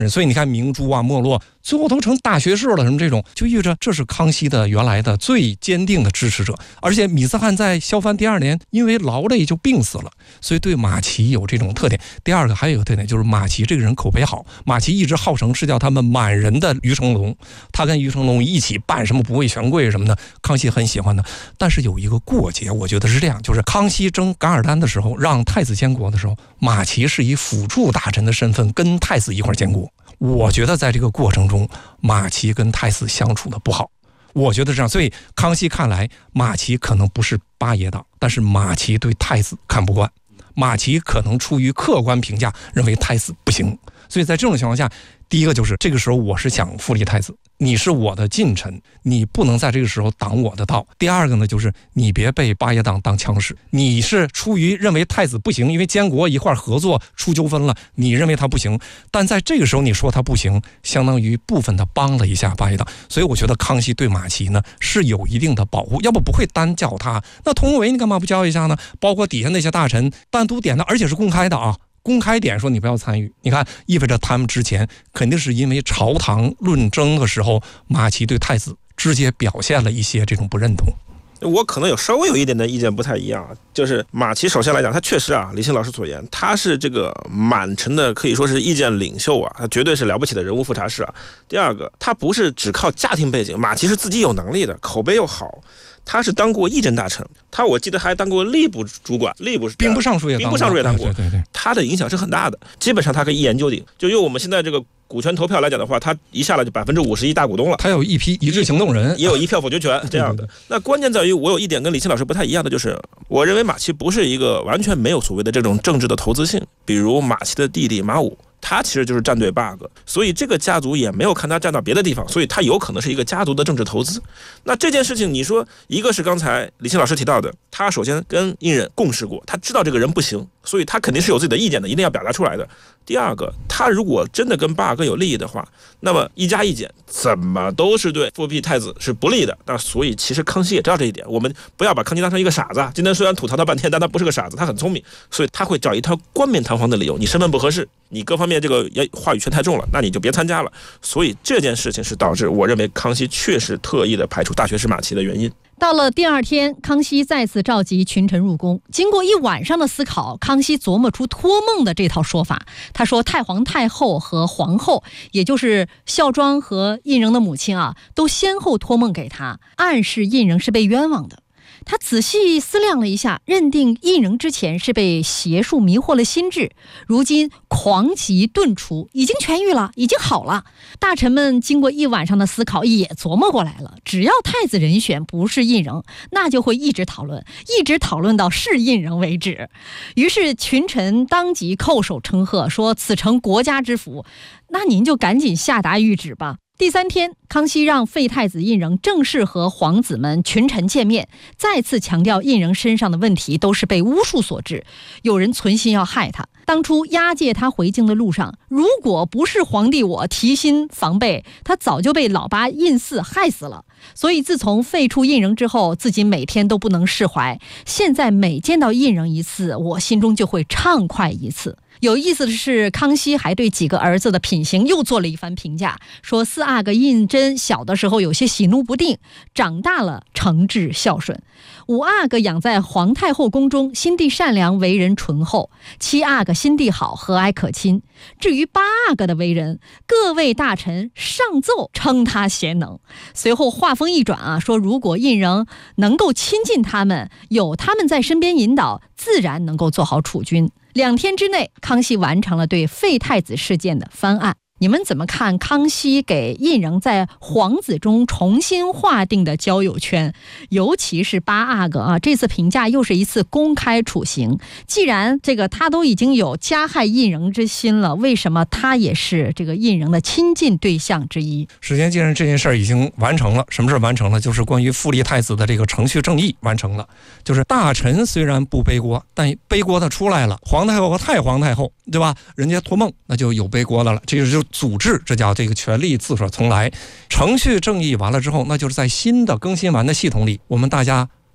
所以你看明珠啊、没落，最后都成大学士了，什么这种，就意味着这是康熙的原来的最坚定的支持者。而且米斯汗在削藩第2年因为劳累就病死了，所以对马齐有这种特点。第二个还有一个特点，就是马齐这个人口碑好，马齐一直号称是叫他们满人的于成龙，他跟于成龙一起办什么不畏权贵什么的，康熙很喜欢的。但是有一个过节，我觉得是这样，就是康熙征噶尔丹的时候，让太子监国的时候，马齐是以辅助大臣的身份跟太子一块监国。我觉得在这个过程中，马齐跟太子相处的不好，我觉得这样。所以康熙看来，马齐可能不是八爷党，但是马齐对太子看不惯，马齐可能出于客观评价认为太子不行。所以在这种情况下，第一个就是这个时候我是想复立太子，你是我的近臣，你不能在这个时候挡我的道。第二个呢，就是你别被八爷党当枪使，你是出于认为太子不行，因为监国一块合作出纠纷了，你认为他不行，但在这个时候你说他不行，相当于部分的帮了一下八爷党。所以我觉得康熙对马齐呢是有一定的保护，要不会单叫他。那佟维你干嘛不叫一下呢？包括底下那些大臣单独点的，而且是公开的啊，公开点说你不要参与。你看，意味着他们之前肯定是因为朝堂论争的时候，马齐对太子直接表现了一些这种不认同。 我可能稍微有一点的意见不太一样，就是马齐首先来讲，他确实啊，李欣老师所言，他是这个满城的可以说是意见领袖啊，他绝对是了不起的人物复查师啊。第二个，他不是只靠家庭背景，马齐是自己有能力的，口碑又好。他是当过议政大臣，我记得还当过吏部主管，吏部是兵部尚书也当过， 对， 他的影响是很大的，基本上他可以一言九鼎。就用我们现在这个股权投票来讲的话，他一下来就51%大股东了， 他有一批一致行动人， 也有一票否决权这样的。那关键在于，我有一点跟李欣老师不太一样的，就是我认为马齐不是一个完全没有所谓的这种政治的投资性，比如马齐的弟弟马武。他其实就是站队 bug， 所以这个家族也没有看他站到别的地方，所以他有可能是一个家族的政治投资。那这件事情，你说一个是刚才李欣老师提到的，他首先跟胤禛共事过，他知道这个人不行，所以他肯定是有自己的意见的，一定要表达出来的。第二个，他如果真的跟巴尔哥有利益的话，那么一加一减怎么都是对复辟太子是不利的。那所以其实康熙也知道这一点，我们不要把康熙当成一个傻子。今天虽然吐槽他半天，但他不是个傻子，他很聪明，所以他会找一套冠冕堂皇的理由，你身份不合适，你各方面这个话语权太重了，那你就别参加了。所以这件事情是导致我认为康熙确实特意的排除大学士马齐的原因。 到了第2天，康熙再次召集群臣入宫。经过一晚上的思考，康熙琢磨出托梦的这套说法。他说，太皇太后和皇后，也就是孝庄和胤禛的母亲啊，都先后托梦给他，暗示胤禛是被冤枉的。他仔细思量了一下，认定胤禛之前是被邪术迷惑了心智，如今狂疾顿除，已经痊愈了，已经好了。大臣们经过一晚上的思考，也琢磨过来了，只要太子人选不是胤禛，那就会一直讨论到是胤禛为止。于是群臣当即叩首称贺，说此诚国家之福，那您就赶紧下达谕旨吧。第3天，康熙让废太子胤禛正式和皇子们群臣见面，再次强调胤禛身上的问题都是被巫术所致，有人存心要害他。当初押解他回京的路上，如果不是皇帝我提心防备，他早就被老八胤祀害死了。所以自从废黜胤禛之后，自己每天都不能释怀，现在每见到胤禛一次，我心中就会畅快一次。有意思的是，康熙还对几个儿子的品行又做了一番评价，说4阿哥胤禛小的时候有些喜怒不定，长大了诚挚孝顺；5阿哥养在皇太后宫中，心地善良，为人醇厚；7阿哥心地好，和蔼可亲。至于8阿哥的为人，各位大臣上奏称他贤能。随后话锋一转啊，说如果胤禛能够亲近他们，有他们在身边引导，自然能够做好储君。2天之内，康熙完成了对废太子事件的翻案。你们怎么看康熙给胤禛在皇子中重新划定的交友圈？尤其是8阿哥啊，这次评价又是一次公开处刑。既然这个他都已经有加害胤禛之心了，为什么他也是这个胤禛的亲近对象之一？ 时间既然这件事儿已经完成了，什么事完成了？就是关于复立太子的这个程序正义完成了。就是大臣虽然不背锅，但背锅的出来了，皇太后和太皇太后，对吧？人家托梦，那就有背锅的了。这就是组织，这叫这个权力自所从来。程序正义完了之后，那就是在新的更新完的系统里，我们大家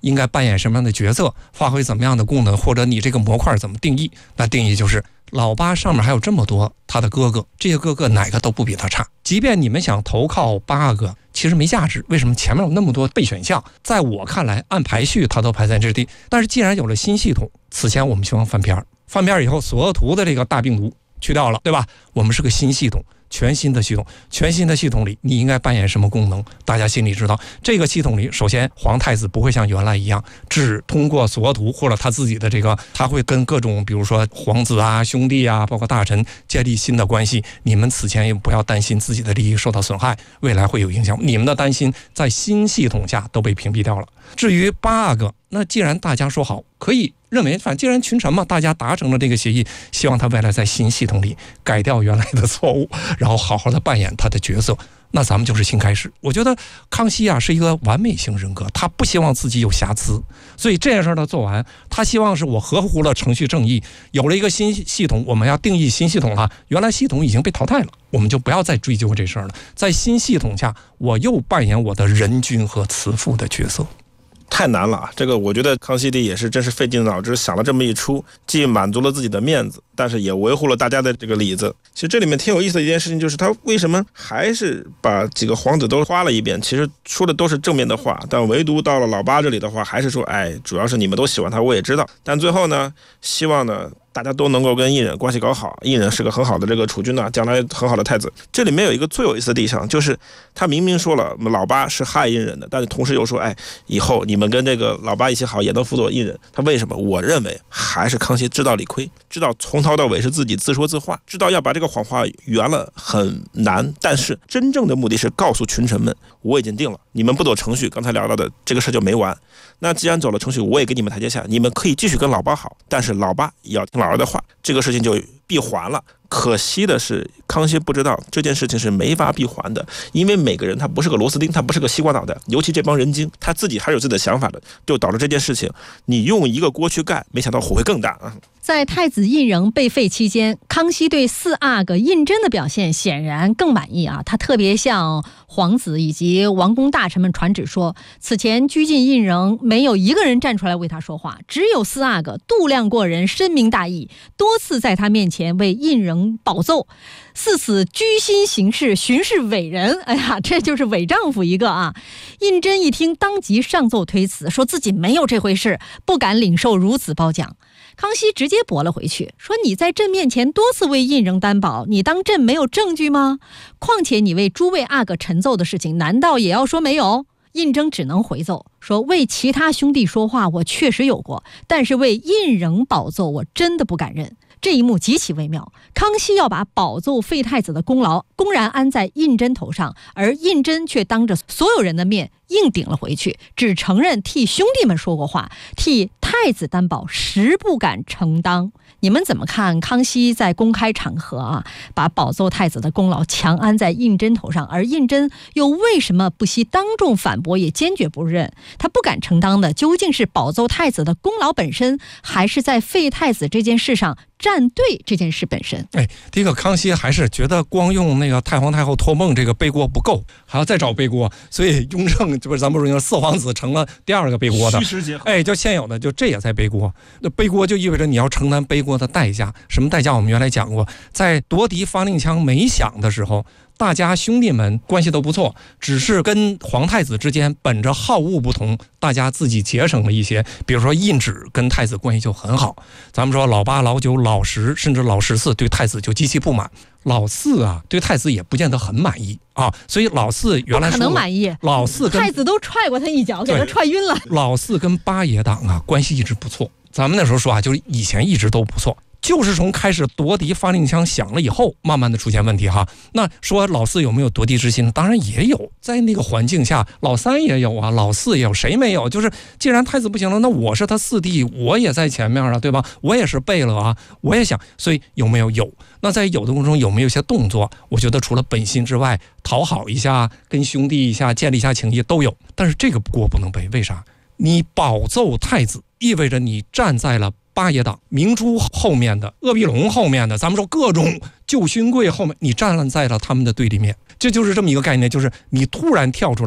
应该扮演什么样的角色，发挥怎么样的功能，或者你这个模块怎么定义？那定义就是老八上面还有这么多他的哥哥，这些哥哥哪个都不比他差。即便你们想投靠8个，其实没价值。为什么？前面有那么多备选项，在我看来按排序他都排在这地。但是既然有了新系统，此前我们希望翻篇以后所有图的这个大病毒去掉了，对吧？我们是个新系统，全新的系统，全新的系统里你应该扮演什么功能，大家心里知道。这个系统里，首先皇太子不会像原来一样只通过索额图或者他自己的这个，他会跟各种比如说皇子啊、兄弟啊，包括大臣建立新的关系。你们此前也不要担心自己的利益受到损害，未来会有影响，你们的担心在新系统下都被屏蔽掉了。至于8个，那既然大家说好，可以认为，反正既然群臣嘛，大家达成了这个协议，希望他未来在新系统里改掉原来的错误，然后好好的扮演他的角色，那咱们就是新开始。我觉得康熙啊是一个完美型人格，他不希望自己有瑕疵，所以这件事他做完，他希望是我合乎了程序正义，有了一个新系统，我们要定义新系统了，原来系统已经被淘汰了，我们就不要再追究这事儿了。在新系统下，我又扮演我的人君和慈父的角色。 太难了啊！这个我觉得康熙帝也是真是费尽脑汁想了这么一出，既满足了自己的面子，但是也维护了大家的这个里子。其实这里面挺有意思的一件事情，就是他为什么还是把几个皇子都夸了一遍，其实说的都是正面的话，但唯独到了老八这里的话，还是说，主要是你们都喜欢他，我也知道，但最后呢，希望呢大家都能够跟胤禛关系搞好，胤禛是个很好的这个储君将来很好的太子。这里面有一个最有意思的地方，就是他明明说了老八是害胤禛的，但是同时又说，以后你们跟这个老八一起好，也能辅佐胤禛。他为什么？我认为还是康熙知道理亏，知道从头到尾是自己自说自话，知道要把这个谎话圆了很难，但是真正的目的是告诉群臣们，我已经定了，你们不走程序，刚才聊到的这个事就没完。那既然走了程序，我也给你们台阶下，你们可以继续跟老八好，但是老八也要听老二的话，这个事情就闭环了。可惜的是，康熙不知道这件事情是没法闭环的，因为每个人他不是个螺丝钉，他不是个西瓜脑袋，尤其这帮人精，他自己还有自己的想法的，就导致这件事情你用一个锅去盖，没想到火会更大啊！ 在太子胤禛被废期间，康熙对4阿哥胤禛的表现显然更满意啊！他特别向皇子以及王公大臣们传旨说，此前拘禁胤禛没有一个人站出来为他说话，只有4阿哥度量过人，深明大义，多次在他面前为胤禛保奏，似此居心行事，巡视伟人。哎呀，这就是伪丈夫一个啊！胤禛一听，当即上奏推辞，说自己没有这回事，不敢领受如此褒奖。康熙直接驳了回去，说你在朕面前多次为胤禛担保，你当朕没有证据吗？况且你为诸位阿哥陈奏的事情，难道也要说没有？胤禛只能回奏说，为其他兄弟说话我确实有过，但是为胤禛保奏我真的不敢认。这一幕极其微妙，康熙要把保奏废太子的功劳公然安在胤禛头上，而胤禛却当着所有人的面硬顶了回去，只承认替兄弟们说过话，替太子担保实不敢承当。你们怎么看康熙在公开场合把保奏太子的功劳强安在胤禛头上，而胤禛又为什么不惜当众反驳，也坚决不认？他不敢承当的究竟是保奏太子的功劳本身，还是在废太子这件事上站队这件事本身？ 第一个，康熙还是觉得光用那个太皇太后托梦这个背锅不够，还要再找背锅，所以雍正就是咱们说4皇子成了第2个背锅的， 虚实结合。 就现有的就这也在背锅。那背锅就意味着你要承担背锅的代价。什么代价？我们原来讲过，在夺嫡发令枪没响的时候，大家兄弟们关系都不错，只是跟皇太子之间本着好恶不同，大家自己节省了一些。比如说胤旨跟太子关系就很好，咱们说老8、老9、老10，甚至老14对太子就极其不满。老4对太子也不见得很满意啊，所以老4原来不可能满意。 老4跟太子都踹过他一脚，给他踹晕了。 老4跟8爷党关系一直不错，咱们那时候说就是以前一直都不错。就是从开始夺嫡发令枪响了以后，慢慢的出现问题哈。那说老4有没有夺嫡之心？当然也有，在那个环境下，老3也有啊，老4也有，谁没有？就是既然太子不行了，那我是他4弟，我也在前面啊，对吧？我也是背了啊，我也想，所以有没有？有。那在有的过程中有没有一些动作？我觉得除了本心之外，讨好一下，跟兄弟一下，建立一下情谊都有。但是这个锅不能背，为啥？你保奏太子，意味着你站在了8爷党明珠后面的，鄂必龙后面的，咱们说各种旧勋贵后面，你站在了他们的对立面，这就是这么一个概念，就是你突然跳出来，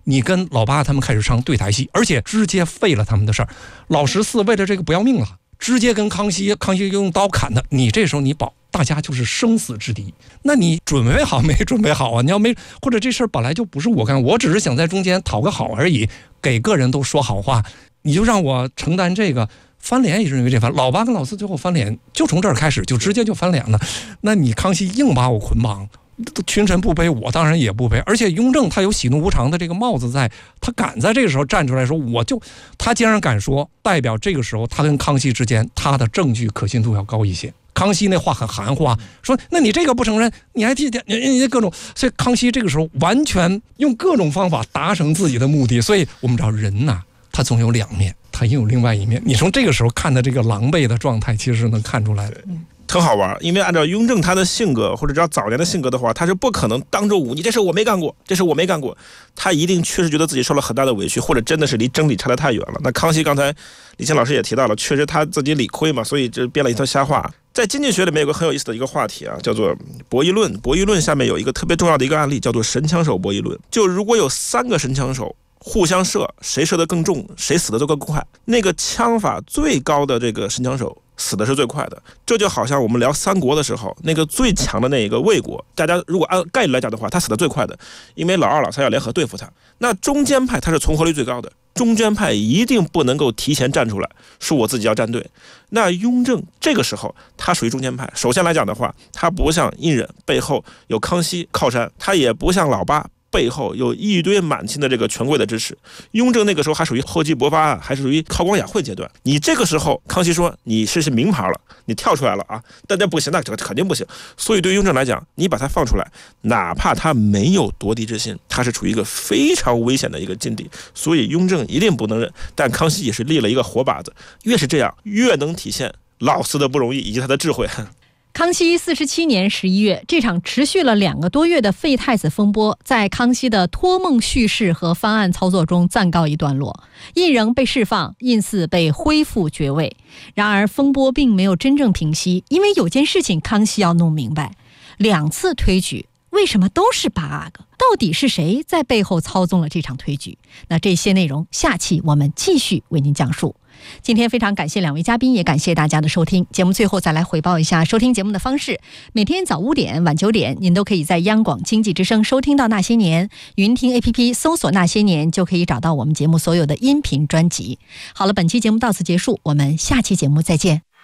你跟老八他们开始唱对台戏，而且直接废了他们的事儿。老14为了这个不要命了，直接跟康熙用刀砍他。你这时候你保大家就是生死之敌，那你准备好没准备好啊？你要没，或者这事儿本来就不是我干，我只是想在中间讨个好而已，给个人都说好话，你就让我承担这个。翻脸也是因为这翻，老八跟老4最后翻脸就从这儿开始，就直接就翻脸了。那你康熙硬把我捆绑，群臣不卑，我当然也不卑。而且雍正他有喜怒无常的这个帽子在，他敢在这个时候站出来说，他既然敢说，代表这个时候他跟康熙之间他的证据可信度要高一些。康熙那话很含糊，说那你这个不承认，你还替你各种，所以康熙这个时候完全用各种方法达成自己的目的。所以我们知道人呐，他总有两面，他也有另外一面。你从这个时候看的这个狼狈的状态，其实是能看出来的。 很好玩，因为按照雍正他的性格，或者叫早年的性格的话，他是不可能当着你这事我没干过，这事我没干过，他一定确实觉得自己受了很大的委屈，或者真的是离真理差得太远了。那康熙刚才李乾老师也提到了，确实他自己理亏嘛，所以这编了一套瞎话。在经济学里面有个很有意思的一个话题啊，叫做博弈论。博弈论下面有一个特别重要的一个案例，叫做神枪手博弈论。就如果有3个神枪手互相射，谁射得更重，谁死得就更快。那个枪法最高的这个神枪手死的是最快的。这就好像我们聊三国的时候，那个最强的那一个魏国，大家如果按概率来讲的话，他死的最快的，因为老2、老3要联合对付他。那中间派他是存活率最高的，中间派一定不能够提前站出来，说我自己要站队。那雍正这个时候他属于中间派。首先来讲的话，他不像胤禛背后有康熙靠山，他也不像老八背后有一堆满清的这个权贵的支持。雍正那个时候还属于厚积薄发案，还是属于韬光养晦阶段。你这个时候康熙说你是名牌了，你跳出来了啊，但那不行，那这个肯定不行。所以对雍正来讲，你把他放出来，哪怕他没有夺嫡之心，他是处于一个非常危险的一个境地，所以雍正一定不能认。但康熙也是立了一个活靶子，越是这样越能体现老四的不容易以及他的智慧。 康熙47年11月，这场持续了2个多月的废太子风波，在康熙的托梦叙事和方案操作中暂告一段落。胤禛被释放，胤祀被恢复爵位。然而风波并没有真正平息，因为有件事情康熙要弄明白：2次推举为什么都是bug？到底是谁在背后操纵了这场推举？那这些内容下期我们继续为您讲述。今天非常感谢2位嘉宾，也感谢大家的收听。节目最后再来回报一下收听节目的方式：每天早5点、晚9点，您都可以在央广经济之声收听到那些年，云听 APP 搜索那些年，就可以找到我们节目所有的音频专辑。好了，本期节目到此结束，我们下期节目再见。